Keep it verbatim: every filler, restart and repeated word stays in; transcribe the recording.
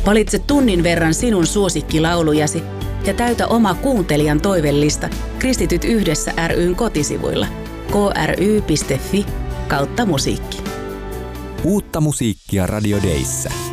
Valitse tunnin verran sinun suosikkilaulujasi ja täytä oma kuuntelijan toivellista Kristityt yhdessä ry:n kotisivuilla kry piste fi kautta musiikki. Uutta musiikkia Radio Dayssä.